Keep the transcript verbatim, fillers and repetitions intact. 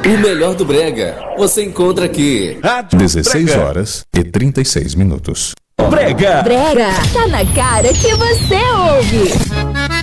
O melhor do brega você encontra aqui. dezesseis horas e trinta e seis minutos. Brega. Brega. Tá na cara que você ouve.